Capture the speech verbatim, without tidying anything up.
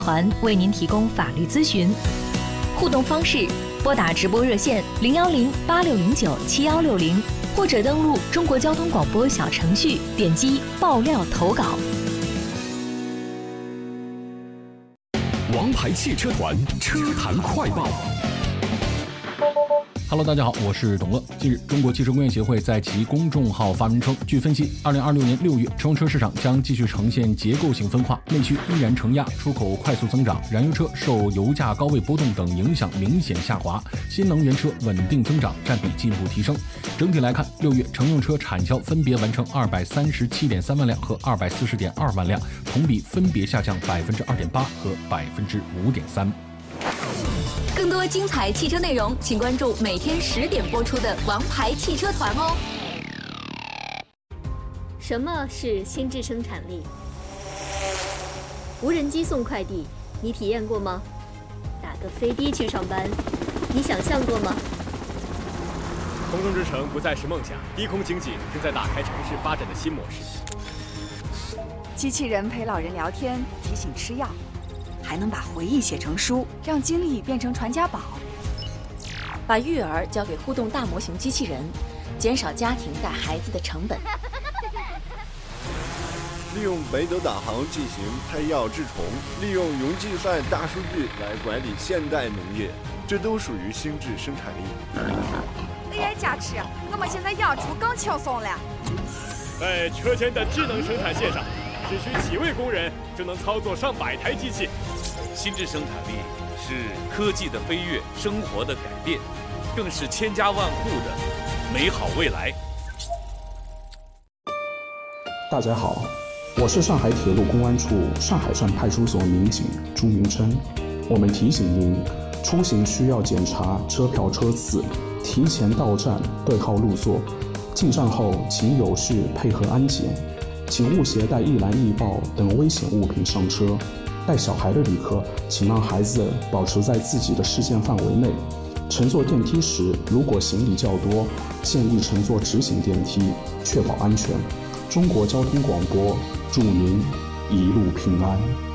团为您提供法律咨询。互动方式：拨打直播热线零幺零八六零九七幺六零，或者登录中国交通广播小程序，点击爆料投稿。 王牌汽车团车坛快报。Hello， 大家好，我是董乐。近日，中国汽车工业协会在其公众号发文称，据分析，二零二六年六月，乘用车市场将继续呈现结构性分化，内需依然承压，出口快速增长，燃油车受油价高位波动等影响明显下滑，新能源车稳定增长，占比进一步提升。整体来看，六月乘用车产销分别完成二百三十七点三万辆和二百四十点二万辆，同比分别下降百分之二点八和百分之五点三。 更多精彩汽车内容，请关注每天十点播出的《王牌汽车团》哦。 什么是心智生产力？无人机送快递，你体验过吗？打个飞的去上班，你想象过吗？ 空中之城不再是梦想，低空经济正在打开城市发展的新模式。 机器人陪老人聊天，提醒吃药。还能把回忆写成书，让经历变成传家宝。 把育儿交给互动大模型机器人，减少家庭带孩子的成本。 利用北斗导航进行配药治虫，利用云计算大数据来管理现代农业，这都属于心智生产力。 A I 加持，我们现在养猪更轻松了。 在车间的智能生产线上，只需几位工人就能操作上百台机器。 心智生产力是科技的飞跃，生活的改变，更是千家万户的美好未来。 大家好，我是上海铁路公安处上海站派出所民警朱明琛。我们提醒您，出行需要检查车票车次，提前到站对号入座，进站后请有序配合安检，请勿携带易燃易爆等危险物品上车。带小孩的旅客，请让孩子保持在自己的视线范围内。乘坐电梯时，如果行李较多，建议乘坐直行电梯，确保安全。中国交通广播，祝您一路平安。